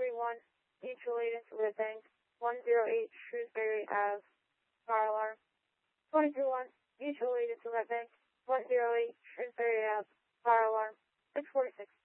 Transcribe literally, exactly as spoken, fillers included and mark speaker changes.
Speaker 1: three one, mutual aid and Red Bank, one zero eight Shrewsbury Ave, fire alarm. twenty thirty-one, mutual aid and Red Bank, one zero eight Shrewsbury Ave, fire alarm. six forty-six.